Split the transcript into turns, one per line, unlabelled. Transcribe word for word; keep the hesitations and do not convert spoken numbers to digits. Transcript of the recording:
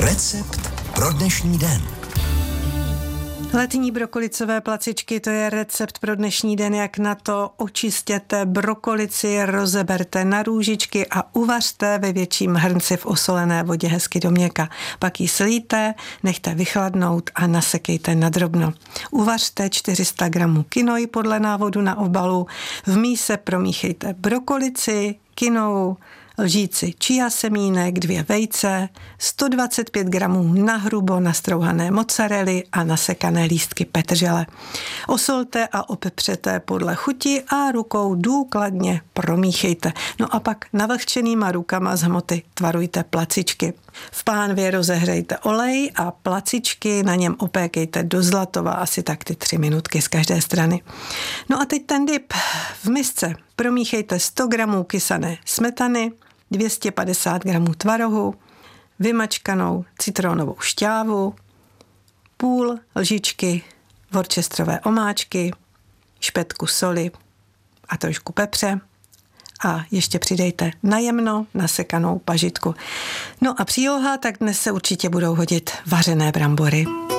Recept pro dnešní den.
Letní brokolicové placičky, to je recept pro dnešní den, jak na to. Očistěte brokolici, rozeberte na růžičky a uvařte ve větším hrnci v osolené vodě hezky do měka. Pak ji slíte, nechte vychladnout a nasekejte na drobno. Uvařte čtyři sta gramů kinoi podle návodu na obalu. V míse promíchejte brokolici, kinou, lžíci chia semínek, dvě vejce, sto dvacet pět gramů nahrubo nastrouhané mozzarelly a nasekané lístky petržele. Osolte a opepřete podle chuti a rukou důkladně promíchejte. No a pak navlhčenýma rukama z hmoty tvarujte placičky. V pánvě rozehřejte olej a placičky na něm opékejte do zlatova, asi tak ty tři minutky z každé strany. No a teď ten dip. V misce promíchejte sto gramů kysané smetany, dvě stě padesát gramů tvarohu, vymačkanou citronovou šťávu, půl lžičky worcesterové omáčky, špetku soli a trošku pepře a ještě přidejte najemno nasekanou pažitku. No a příloha, tak dnes se určitě budou hodit vařené brambory.